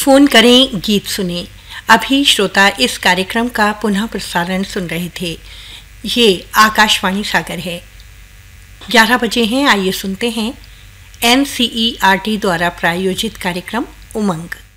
Phone करें, गीत सुने। अभी श्रोता इस कार्यक्रम का पुनः प्रसारण सुन रहे थे। ये आकाशवाणी सागर है। 11 बजे हैं। आइए सुनते हैं NCERT द्वारा प्रायोजित कार्यक्रम उमंग।